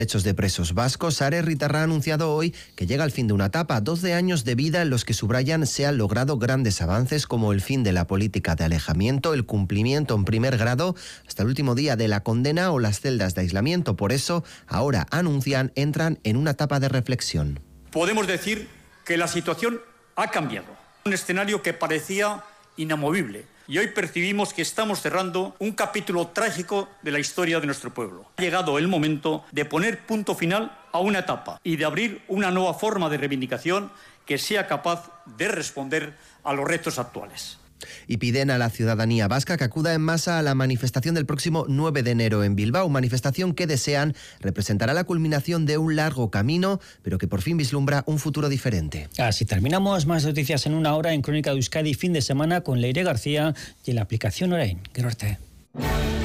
Derechos de presos vascos, Sare Ritarra ha anunciado hoy que llega al fin de una etapa, 12 años de vida en los que subrayan se han logrado grandes avances como el fin de la política de alejamiento, el cumplimiento en primer grado hasta el último día de la condena o las celdas de aislamiento. Por eso, ahora anuncian, entran en una etapa de reflexión. Podemos decir que la situación ha cambiado. Un escenario que parecía inamovible. Y hoy percibimos que estamos cerrando un capítulo trágico de la historia de nuestro pueblo. Ha llegado el momento de poner punto final a una etapa y de abrir una nueva forma de reivindicación que sea capaz de responder a los retos actuales. Y piden a la ciudadanía vasca que acuda en masa a la manifestación del próximo 9 de enero en Bilbao, manifestación que desean representará la culminación de un largo camino, pero que por fin vislumbra un futuro diferente. Así terminamos. Más noticias en una hora en Crónica de Euskadi, fin de semana con Leire García y en la aplicación Orain. Gerarte.